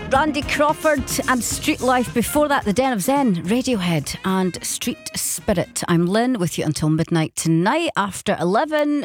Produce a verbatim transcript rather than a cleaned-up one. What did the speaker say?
Randy Crawford and Street Life. Before that, The Den of Zen, Radiohead and Street Spirit. I'm Lynn with you until midnight tonight. After eleven,